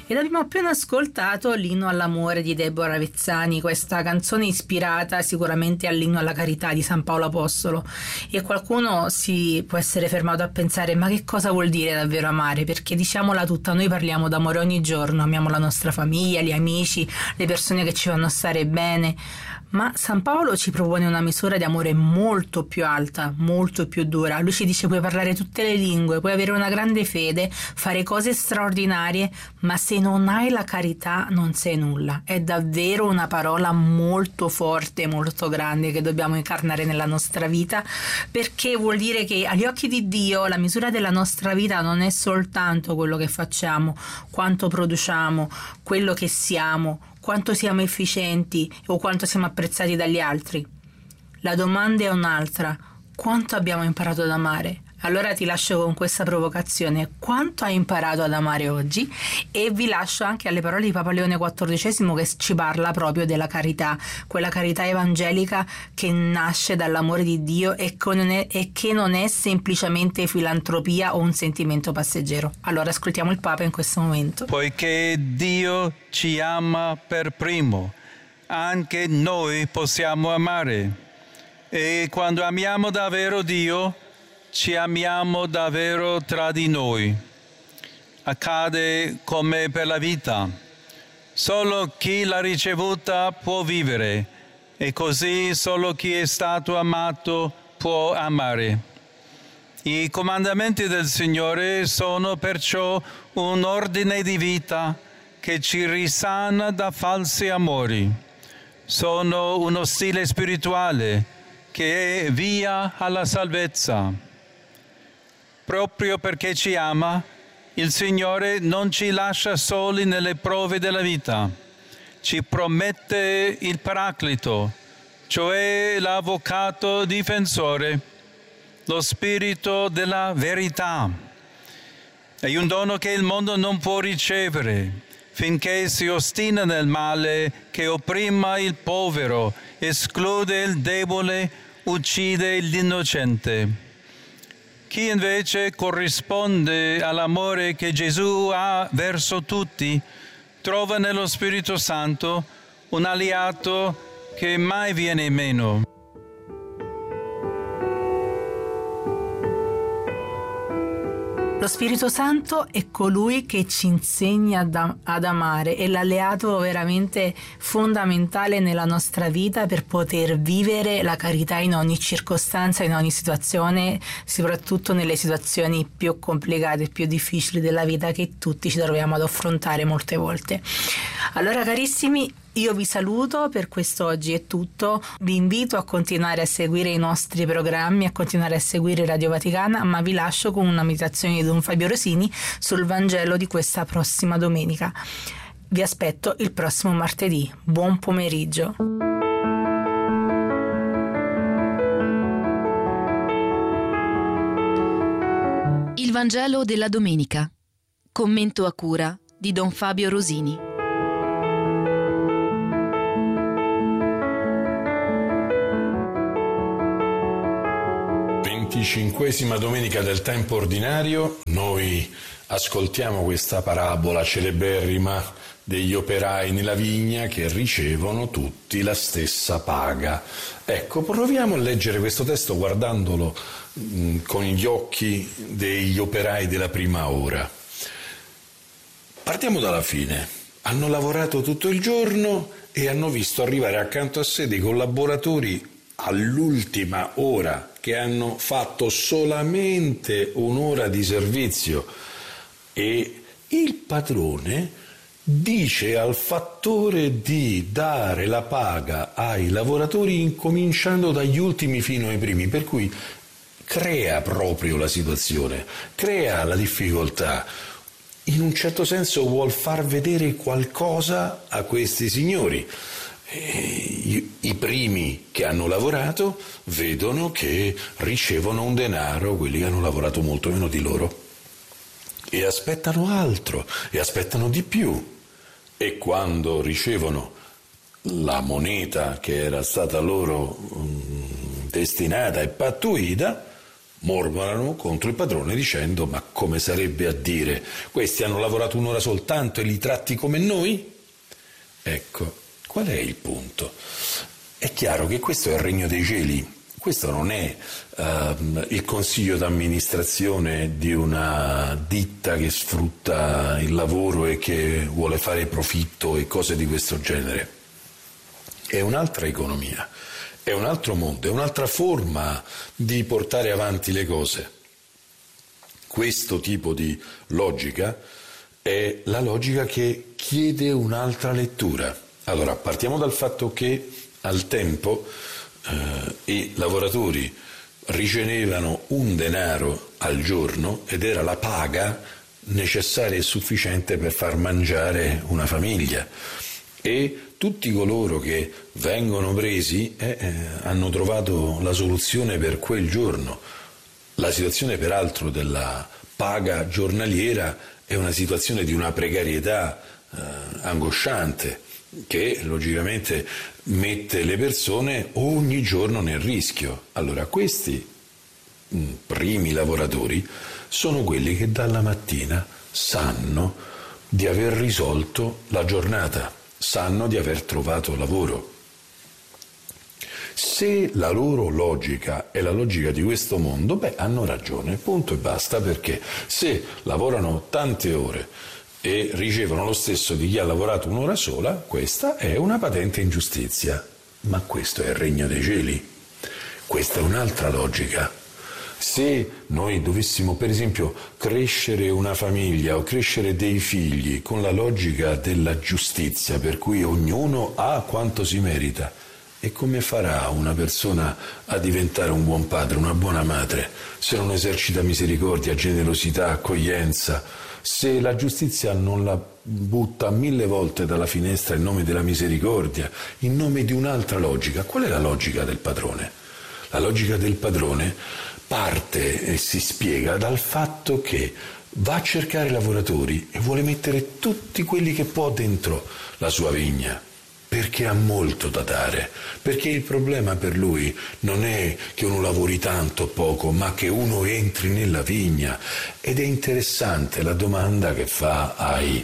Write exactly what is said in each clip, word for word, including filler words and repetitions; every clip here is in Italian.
Ed abbiamo appena ascoltato l'inno all'amore di Deborah Avezzani, questa canzone ispirata sicuramente all'inno alla carità di San Paolo Apostolo. E qualcuno si può essere fermato a pensare: ma che cosa vuol dire davvero amare? Perché diciamola tutta, noi parliamo d'amore ogni giorno, amiamo la nostra famiglia, gli amici, le persone che ci fanno stare bene, ma San Paolo ci propone una misura di amore molto più alta, molto più dura. Lui ci dice: puoi parlare tutte le lingue, puoi avere una grande fede, fare cose straordinarie, ma se non hai la carità non sei nulla. È davvero una parola molto forte, molto grande, che dobbiamo incarnare nella nostra vita, perché vuol dire che agli occhi di Dio la misura della nostra vita non è soltanto quello che facciamo, quanto produciamo, quello che siamo, quanto siamo efficienti o quanto siamo apprezzati dagli altri. La domanda è un'altra: quanto abbiamo imparato ad amare? Allora ti lascio con questa provocazione: quanto hai imparato ad amare oggi? E vi lascio anche alle parole di Papa Leone quattordicesimo, che ci parla proprio della carità, quella carità evangelica che nasce dall'amore di Dio e che non è semplicemente filantropia o un sentimento passeggero. Allora ascoltiamo il Papa in questo momento. Poiché Dio ci ama per primo, anche noi possiamo amare. E quando amiamo davvero Dio, ci amiamo davvero tra di noi. Accade come per la vita. Solo chi l'ha ricevuta può vivere, e così solo chi è stato amato può amare. I comandamenti del Signore sono perciò un ordine di vita che ci risana da falsi amori. Sono uno stile spirituale che è via alla salvezza. Proprio perché ci ama, il Signore non ci lascia soli nelle prove della vita. Ci promette il Paraclito, cioè l'avvocato difensore, lo Spirito della verità. È un dono che il mondo non può ricevere finché si ostina nel male che opprima il povero, esclude il debole, uccide l'innocente. Chi invece corrisponde all'amore che Gesù ha verso tutti, trova nello Spirito Santo un alleato che mai viene meno. Lo Spirito Santo è colui che ci insegna ad, ad amare, è l'alleato veramente fondamentale nella nostra vita per poter vivere la carità in ogni circostanza, in ogni situazione, soprattutto nelle situazioni più complicate, più difficili della vita che tutti ci troviamo ad affrontare molte volte. Allora, carissimi, io vi saluto, per quest'oggi è tutto. Vi invito a continuare a seguire i nostri programmi, a continuare a seguire Radio Vaticana, ma vi lascio con una meditazione di Don Fabio Rosini sul Vangelo di questa prossima domenica. Vi aspetto il prossimo martedì. Buon pomeriggio. Il Vangelo della domenica. Commento a cura di Don Fabio Rosini. venticinquesima domenica del tempo ordinario, noi ascoltiamo questa parabola celeberrima degli operai nella vigna che ricevono tutti la stessa paga. Ecco, proviamo a leggere questo testo guardandolo mh, con gli occhi degli operai della prima ora. Partiamo dalla fine. Hanno lavorato tutto il giorno e hanno visto arrivare accanto a sé dei collaboratori all'ultima ora, che hanno fatto solamente un'ora di servizio, e il padrone dice al fattore di dare la paga ai lavoratori incominciando dagli ultimi fino ai primi, per cui crea proprio la situazione, crea la difficoltà. In un certo senso vuol far vedere qualcosa a questi signori. I, i primi che hanno lavorato vedono che ricevono un denaro quelli che hanno lavorato molto meno di loro e aspettano altro e aspettano di più, e quando ricevono la moneta che era stata loro um, destinata e pattuita mormorano contro il padrone dicendo: ma come sarebbe a dire, questi hanno lavorato un'ora soltanto e li tratti come noi? Ecco, qual è il punto? È chiaro che questo è il regno dei cieli, questo non è uh, il consiglio d'amministrazione di una ditta che sfrutta il lavoro e che vuole fare profitto e cose di questo genere. È un'altra economia, è un altro mondo, è un'altra forma di portare avanti le cose. Questo tipo di logica è la logica che chiede un'altra lettura. Allora, partiamo dal fatto che al tempo eh, i lavoratori ricevevano un denaro al giorno ed era la paga necessaria e sufficiente per far mangiare una famiglia, e tutti coloro che vengono presi eh, eh, hanno trovato la soluzione per quel giorno. La situazione peraltro della paga giornaliera è una situazione di una precarietà eh, angosciante, che logicamente mette le persone ogni giorno nel rischio. Allora, questi mh, primi lavoratori sono quelli che dalla mattina sanno di aver risolto la giornata, sanno di aver trovato lavoro. Se la loro logica è la logica di questo mondo, beh, hanno ragione, punto e basta, perché se lavorano tante ore e ricevono lo stesso di chi ha lavorato un'ora sola, questa è una patente ingiustizia. Ma questo è il regno dei cieli, questa è un'altra logica. Se noi dovessimo per esempio crescere una famiglia o crescere dei figli con la logica della giustizia, per cui ognuno ha quanto si merita, e come farà una persona a diventare un buon padre, una buona madre, se non esercita misericordia, generosità, accoglienza, se la giustizia non la butta mille volte dalla finestra in nome della misericordia, in nome di un'altra logica? Qual è la logica del padrone? La logica del padrone parte e si spiega dal fatto che va a cercare lavoratori e vuole mettere tutti quelli che può dentro la sua vigna, perché ha molto da dare, perché il problema per lui non è che uno lavori tanto o poco, ma che uno entri nella vigna. Ed è interessante la domanda che fa ai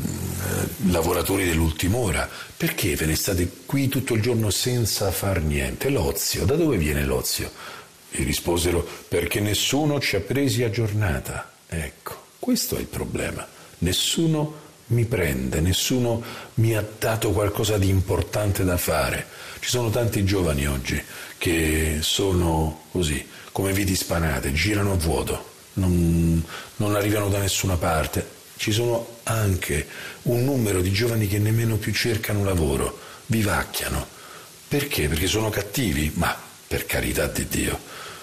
mh, lavoratori dell'ultima ora: perché ve ne state qui tutto il giorno senza far niente? L'ozio, da dove viene l'ozio? Gli risposero: perché nessuno ci ha presi a giornata. Ecco, questo è il problema, nessuno mi prende, nessuno mi ha dato qualcosa di importante da fare. Ci sono tanti giovani oggi che sono così, come viti spanate, girano a vuoto, non, non arrivano da nessuna parte. Ci sono anche un numero di giovani che nemmeno più cercano lavoro, vivacchiano. Perché? Perché sono cattivi? Ma per carità di Dio,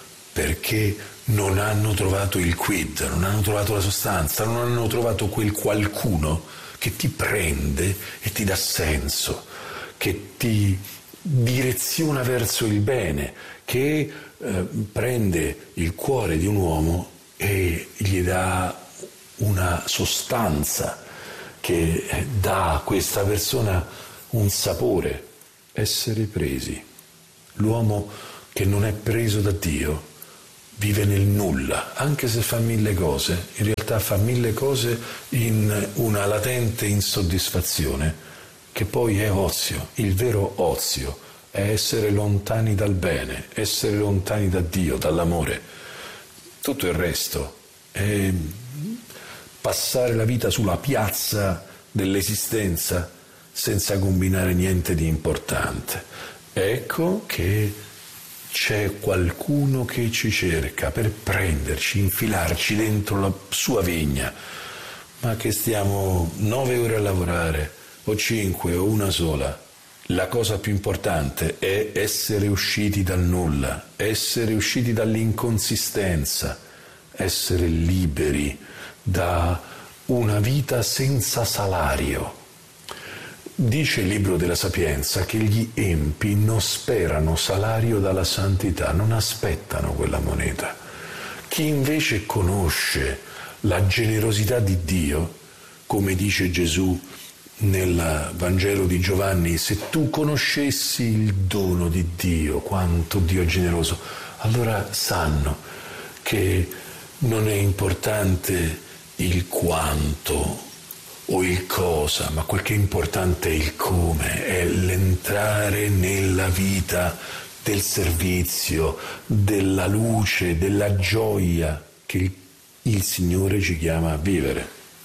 perché non hanno trovato il quid, non hanno trovato la sostanza, non hanno trovato quel qualcuno che ti prende e ti dà senso, che ti direziona verso il bene, che eh, prende il cuore di un uomo e gli dà una sostanza, che dà a questa persona un sapore. Essere presi. L'uomo che non è preso da Dio vive nel nulla, anche se fa mille cose, in realtà fa mille cose in una latente insoddisfazione, che poi è ozio. Il vero ozio è essere lontani dal bene, essere lontani da Dio, dall'amore. Tutto il resto è passare la vita sulla piazza dell'esistenza senza combinare niente di importante. Ecco che c'è qualcuno che ci cerca per prenderci, infilarci dentro la sua vigna, ma che stiamo nove ore a lavorare, o cinque, o una sola. La cosa più importante è essere usciti dal nulla, essere usciti dall'inconsistenza, essere liberi da una vita senza salario. Dice il libro della Sapienza che gli empi non sperano salario dalla santità, non aspettano quella moneta. Chi invece conosce la generosità di Dio, come dice Gesù nel Vangelo di Giovanni: se tu conoscessi il dono di Dio, quanto Dio è generoso, allora sanno che non è importante il quanto o il cosa, ma quel che è importante è il come, è l'entrare nella vita del servizio, della luce, della gioia che il, il Signore ci chiama a vivere.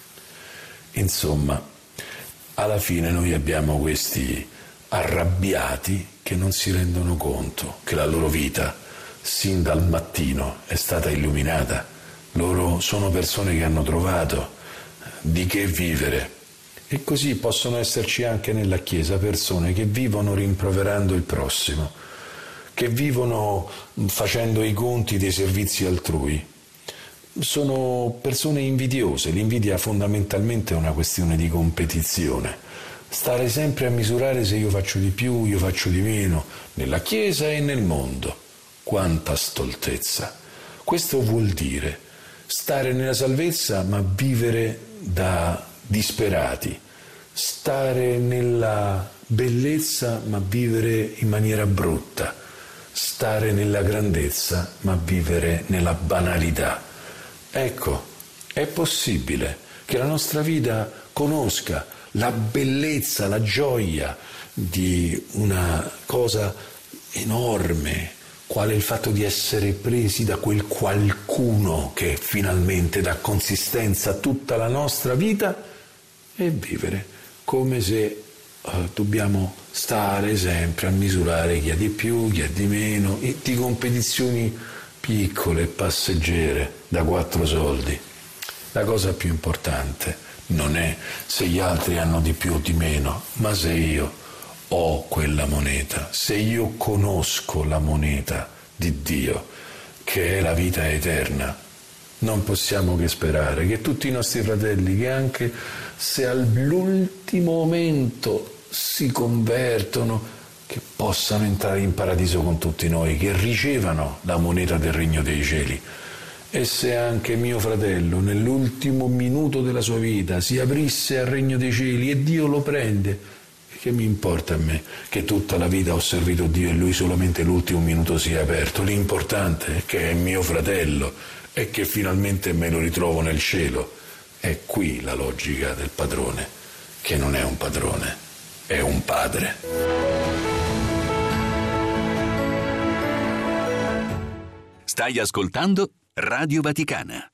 Insomma, alla fine noi abbiamo questi arrabbiati che non si rendono conto che la loro vita sin dal mattino è stata illuminata. Loro sono persone che hanno trovato di che vivere, e così possono esserci anche nella Chiesa persone che vivono rimproverando il prossimo, che vivono facendo i conti dei servizi altrui. Sono persone invidiose. L'invidia fondamentalmente è una questione di competizione, stare sempre a misurare se io faccio di più, io faccio di meno, nella Chiesa e nel mondo. Quanta stoltezza! Questo vuol dire stare nella salvezza ma vivere da disperati, stare nella bellezza ma vivere in maniera brutta, stare nella grandezza ma vivere nella banalità. Ecco, è possibile che la nostra vita conosca la bellezza, la gioia di una cosa enorme, quale il fatto di essere presi da quel qualcuno che finalmente dà consistenza a tutta la nostra vita, e vivere come se uh, dobbiamo stare sempre a misurare chi ha di più, chi ha di meno, e di competizioni piccole, passeggere, da quattro soldi. La cosa più importante non è se gli altri hanno di più o di meno, ma se io ho quella moneta, se io conosco la moneta di Dio, che è la vita eterna. Non possiamo che sperare che tutti i nostri fratelli, che anche se all'ultimo momento si convertono, che possano entrare in paradiso con tutti noi, che ricevano la moneta del regno dei cieli. E se anche mio fratello nell'ultimo minuto della sua vita si aprisse al regno dei cieli e Dio lo prende, che mi importa a me che tutta la vita ho servito Dio e lui solamente l'ultimo minuto si è aperto? L'importante è che è mio fratello e che finalmente me lo ritrovo nel cielo. È qui la logica del padrone, che non è un padrone, è un padre. Stai ascoltando Radio Vaticana.